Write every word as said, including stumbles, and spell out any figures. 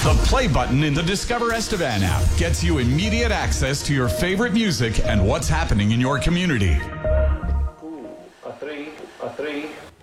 The play button in the Discover Estevan app gets you immediate access to your favorite music and what's happening in your community. Two, a three, a three.